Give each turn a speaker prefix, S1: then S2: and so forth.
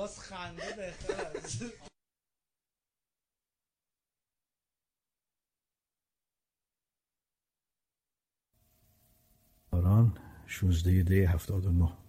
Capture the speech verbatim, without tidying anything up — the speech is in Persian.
S1: باز خنده بهتر از
S2: شانزده دی هفتاد و نه